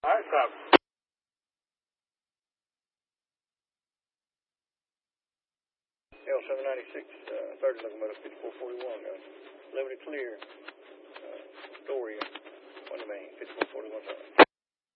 All right, stop. L796, 30 locomotive 5441, Liberty Clear, Story, on the main, 5441.